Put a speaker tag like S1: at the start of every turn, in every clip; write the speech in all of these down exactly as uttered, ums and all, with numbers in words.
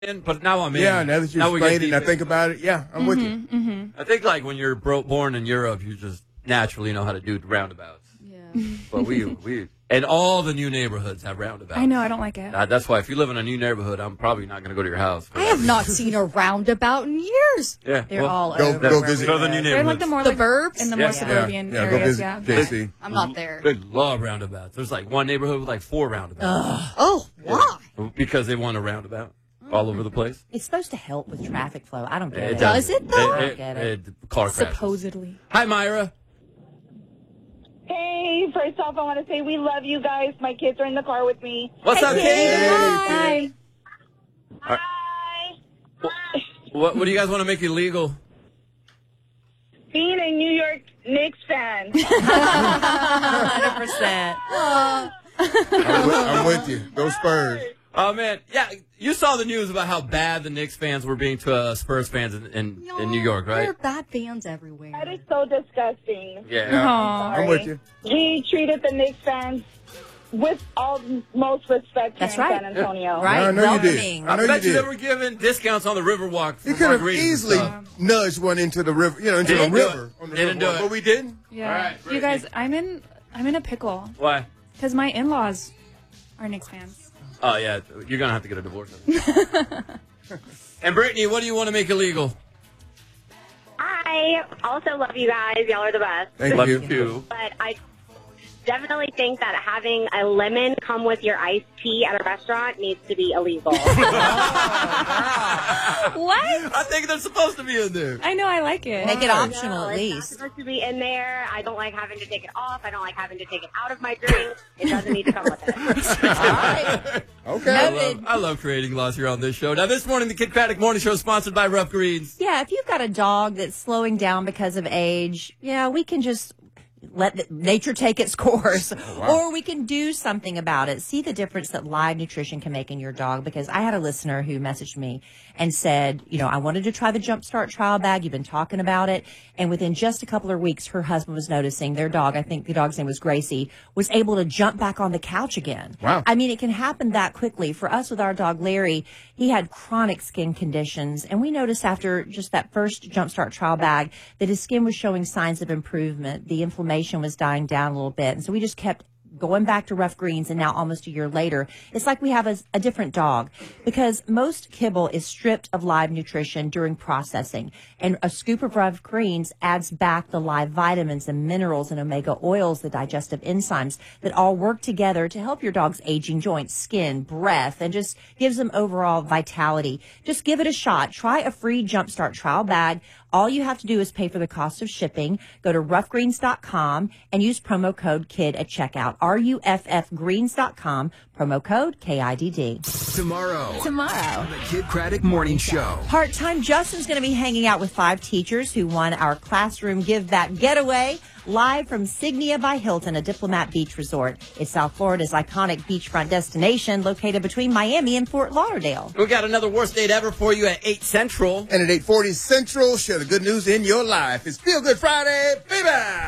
S1: in, but now I'm in.
S2: Yeah, now that you
S1: now
S2: explained it and I think about it, yeah, I'm
S3: mm-hmm,
S2: with you.
S3: Mm-hmm.
S1: I think like when you're bro- born in Europe, you just naturally know how to do roundabouts.
S3: Yeah.
S1: But we we and all the new neighborhoods have roundabouts.
S3: I know, I don't like it.
S1: Uh, that's why if you live in a new neighborhood, I'm probably not going to go to your house.
S4: I have not seen a roundabout in years.
S1: Yeah,
S4: They're
S1: well,
S4: all
S2: go-
S4: over.
S2: go
S4: where
S2: visit.
S4: we
S1: Go to the
S4: live.
S1: new
S3: They're like
S1: neighborhoods.
S3: the more
S4: The
S3: like,
S4: burbs?
S3: in the
S1: Yeah.
S3: more suburban
S2: Yeah, yeah, go
S3: areas.
S2: visit
S3: Yeah.
S2: J C.
S4: I'm not there.
S1: They love roundabouts. There's like one neighborhood with like four roundabouts.
S4: Oh, why?
S1: Because they want a roundabout all over the place.
S4: It's supposed to help with traffic flow. I don't get it.
S1: does.
S4: Does it, though?
S1: It,
S4: I
S1: it,
S4: don't get it.
S1: it- car crashes.
S3: Supposedly.
S1: Hi, Myra.
S5: Hey, first off, I want to say we love you guys. My kids are in the car with me.
S1: What's up,
S4: Hey,
S1: Kate?
S3: Hi.
S5: Hi.
S1: What, what do you guys want to make illegal?
S5: Being a New York Knicks fan.
S4: one hundred percent.
S2: I'm with, I'm with you. Go Spurs.
S1: Oh, man. Yeah, you saw the news about how bad the Knicks fans were being to uh, Spurs fans in, in, in New York,
S4: There are
S1: right?
S4: bad fans everywhere.
S5: That is so disgusting.
S1: Yeah.
S3: Aw.
S2: I'm with you.
S5: We treated the Knicks fans with all most respect
S4: That's
S5: here
S4: right.
S5: in San Antonio.
S4: Right?
S2: I know you did.
S4: Welcoming.
S2: I
S1: I
S2: know
S1: bet
S2: you
S1: you
S2: did.
S1: they were giving discounts on the Riverwalk for
S2: You could have
S1: margaritas and
S2: easily
S1: stuff.
S2: nudged one into the river, you know, into the
S1: Didn't do
S2: river.
S1: it.
S2: On the
S1: Didn't
S2: river.
S1: do it.
S2: But we didn't.
S3: Yeah.
S1: All right,
S3: you
S1: Brittany.
S3: guys, I'm in I'm in a pickle
S1: Why?
S3: because my in-laws are Knicks fans.
S1: Oh, yeah. You're going to have to get a divorce. And Brittany, what do you want to make illegal?
S6: I also love you guys. Y'all are the best.
S2: Thank
S1: Love
S2: you.
S1: you, too.
S6: But I definitely think that having a lemon come with your iced tea at a restaurant needs to be illegal.
S3: What?
S1: I think they're supposed to be in there.
S3: I know, I like it.
S4: Make it optional
S6: No,
S4: at
S6: it's not
S4: least.
S6: supposed to be in there. I don't like having to take it off. I don't like having to take it out of my drink. It doesn't need to come with it.
S4: All right.
S2: Okay.
S1: I
S4: Noted.
S1: love, I love creating laws here on this show. Now, this morning, the Kid Craddock Morning Show is sponsored by Rough Greens.
S4: Yeah, if you've got a dog that's slowing down because of age, yeah, we can just let the, nature take its course, or we can do something about it. See the difference that live nutrition can make in your dog. Because I had a listener who messaged me and said, you know, I wanted to try the Jumpstart trial bag. You've been talking about it. And within just a couple of weeks, her husband was noticing their dog, I think the dog's name was Gracie, was able to jump back on the couch again.
S2: Wow.
S4: I mean, it can happen that quickly. For us with our dog Larry, he had chronic skin conditions. And we noticed after just that first Jumpstart trial bag that his skin was showing signs of improvement. The inflammation was dying down a little bit. And so we just kept going back to Rough Greens, and now almost a year later, it's like we have a, a different dog, because most kibble is stripped of live nutrition during processing, and a scoop of Rough Greens adds back the live vitamins and minerals and omega oils, the digestive enzymes that all work together to help your dog's aging joints, skin, breath, and just gives them overall vitality. Just give it a shot. Try a free Jumpstart trial bag. All you have to do is pay for the cost of shipping. Go to rough greens dot com and use promo code KID at checkout. R U F F greens dot com, promo code K I D D.
S7: Tomorrow.
S4: Tomorrow.
S7: The Kid Craddock Morning Show.
S4: Part-time Justin's going to be hanging out with five teachers who won our classroom Give That Getaway live from Signia by Hilton, a Diplomat Beach resort. It's South Florida's iconic beachfront destination located between Miami and Fort Lauderdale.
S1: We got another worst date ever for you at eight Central.
S2: And at eight forty Central, share the good news in your life. It's Feel Good Friday, baby!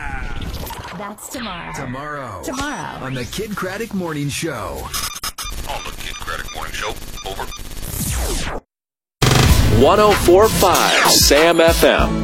S4: That's tomorrow.
S7: Tomorrow.
S4: Tomorrow.
S7: On the Kid Craddock Morning Show.
S8: On the Kid Craddock Morning Show. Over.
S9: one oh four point five Sam F M.